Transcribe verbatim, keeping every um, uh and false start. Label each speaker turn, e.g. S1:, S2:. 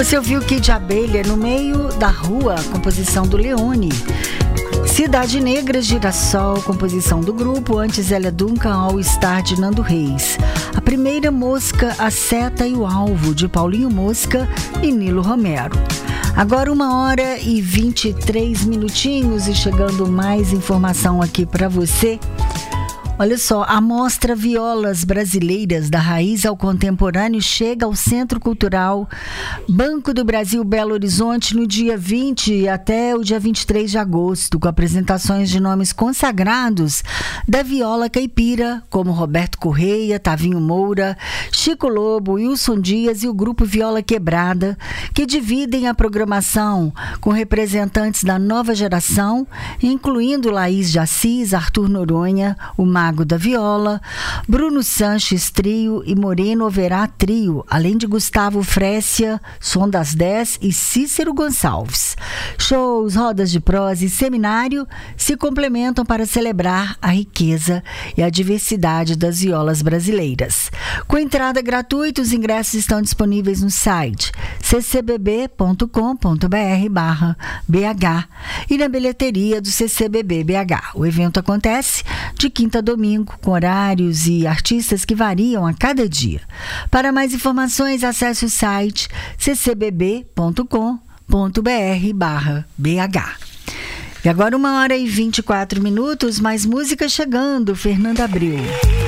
S1: Você ouviu Kid de Abelha no meio da rua, composição do Leone. Cidade Negra, Girassol, composição do grupo. Antes Elia Duncan, All Star de Nando Reis. A Primeira Mosca, A Seta e o Alvo de Paulinho Mosca e Nilo Romero. Agora uma hora e vinte e três minutinhos e chegando mais informação aqui para você. Olha só, a mostra Violas Brasileiras da Raiz ao Contemporâneo chega ao Centro Cultural Banco do Brasil Belo Horizonte no dia vinte até o dia vinte e três de agosto, com apresentações de nomes consagrados da viola caipira, como Roberto Correia, Tavinho Moura, Chico Lobo, Wilson Dias e o grupo Viola Quebrada, que dividem a programação com representantes da nova geração, incluindo Laís de Assis, Arthur Noronha, o Mago da Viola, Bruno Sanches Trio e Moreno Overá Trio, além de Gustavo Frécia, Som das dez e Cícero Gonçalves. Shows, rodas de prosa e seminário se complementam para celebrar a riqueza e a diversidade das violas brasileiras. Com entrada gratuita, os ingressos estão disponíveis no site c c b b ponto com ponto b r barra b h e na bilheteria do C C B B B H. O evento acontece de quinta a domingo, com horários e artistas que variam a cada dia. Para mais informações, acesse o site c c b b ponto com ponto b r barra b h. E agora uma hora e vinte e quatro minutos, mais música chegando, Fernanda Abreu.